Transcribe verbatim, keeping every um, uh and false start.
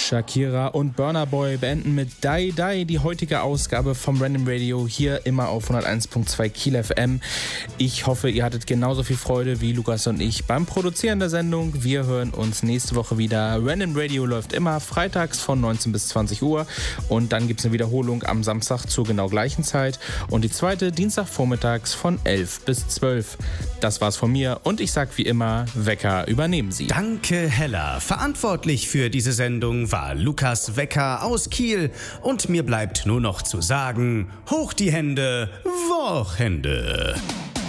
Shakira und Burna Boy beenden mit Die Die die heutige Ausgabe vom Random Radio hier immer auf hunderteins Komma zwei Kiel F M. Ich hoffe, ihr hattet genauso viel Freude wie Lukas und ich beim Produzieren der Sendung. Wir hören uns nächste Woche wieder. Random Radio läuft immer freitags von neunzehn bis zwanzig Uhr und dann gibt es eine Wiederholung am Samstag zur genau gleichen Zeit und die zweite Dienstagvormittags von elf bis zwölf. Das war's von mir und ich sag wie immer, Wecker übernehmen Sie. Danke, Hella. Verantwortlich für diese Sendung war Lukas Wecker aus Kiel und mir bleibt nur noch zu sagen, hoch die Hände, Wochenende.